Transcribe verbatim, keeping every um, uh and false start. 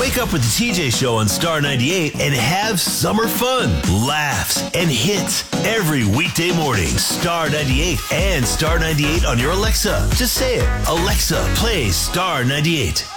Wake up with the T J Show on Star ninety-eight and have summer fun, laughs, and hits every weekday morning. Star ninety-eight and Star ninety-eight on your Alexa. Just say it. Alexa, play Star ninety-eight.